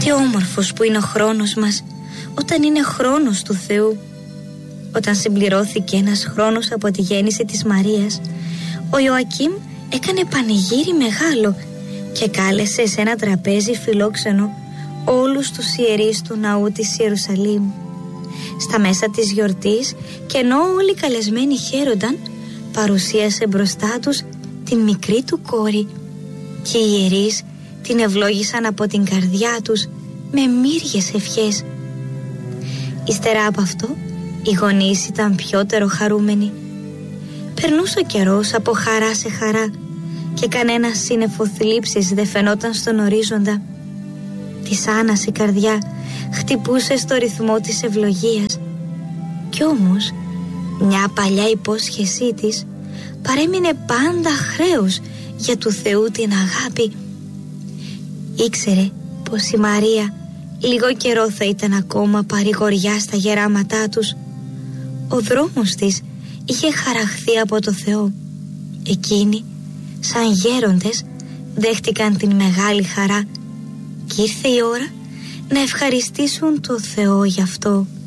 Τι όμορφος που είναι ο χρόνος μας όταν είναι χρόνος του Θεού. Όταν συμπληρώθηκε ένας χρόνος από τη γέννηση της Μαρίας, ο Ιωακήμ έκανε πανηγύρι μεγάλο και κάλεσε σε ένα τραπέζι φιλόξενο όλους τους ιερείς του ναού της Ιερουσαλήμ. Στα μέσα της γιορτής, και ενώ όλοι οι καλεσμένοι χαίρονταν, παρουσίασε μπροστά τους την μικρή του κόρη και οι ιερείς την ευλόγησαν από την καρδιά τους με μύριες ευχές. Ύστερα από αυτό, οι γονείς ήταν πιότερο χαρούμενοι. Περνούσε ο καιρός από χαρά σε χαρά και κανένα σύννεφο θλίψης δεν φαινόταν στον ορίζοντα. Της Άννας η καρδιά χτυπούσε στο ρυθμό της ευλογίας, κι όμως μια παλιά υπόσχεσή της παρέμεινε πάντα χρέος για του Θεού την αγάπη. Ήξερε πως η Μαρία λίγο καιρό θα ήταν ακόμα παρηγοριά στα γεράματά τους. Ο δρόμος της είχε χαραχθεί από το Θεό. Εκείνοι, σαν γέροντες, δέχτηκαν την μεγάλη χαρά και ήρθε η ώρα να ευχαριστήσουν το Θεό γι' αυτό.